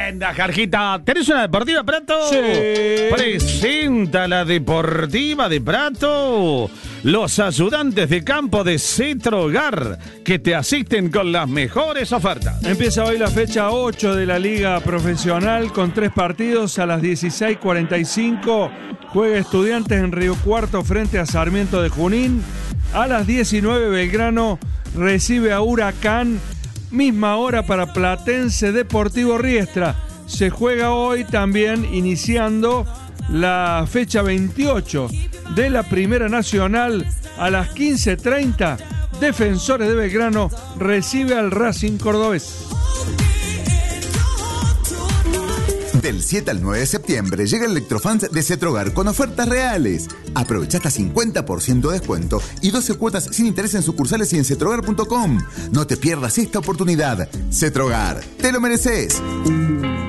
Tremenda, Jarjita. ¿Tenés una deportiva, Prato? Sí. Presenta la deportiva de Prato. Los ayudantes de campo de Cetrogar, que te asisten con las mejores ofertas. Empieza hoy la fecha 8 de la Liga Profesional con 3 partidos a las 16:45. Juega Estudiantes en Río Cuarto frente a Sarmiento de Junín. A las 19 Belgrano recibe a Huracán. Misma hora para Platense Deportivo Riestra. Se juega hoy también iniciando la fecha 28 de la Primera Nacional a las 15:30. Defensores de Belgrano recibe al Racing Cordobés. Del 7 al 9 de septiembre llega el Electrofans de Cetrogar con ofertas reales. Aprovecha hasta 50% de descuento y 12 cuotas sin interés en sucursales y en cetrogar.com. No te pierdas esta oportunidad. Cetrogar, te lo mereces.